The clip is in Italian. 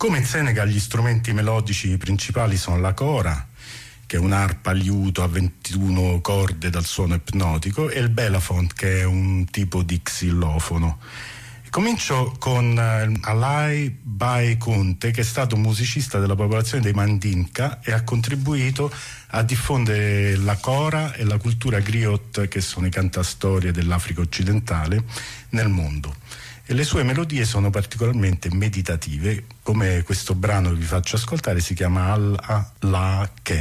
Come in Senegal gli strumenti melodici principali sono la kora, che è un'arpa liuto a 21 corde dal suono ipnotico, e il belafont, che è un tipo di xylofono. Comincio con Alai Bai Kunte, che è stato un musicista della popolazione dei Mandinka e ha contribuito a diffondere la kora e la cultura griot, che sono i cantastorie dell'Africa occidentale, nel mondo. E le sue melodie sono particolarmente meditative, come questo brano che vi faccio ascoltare, si chiama Al-La Ke.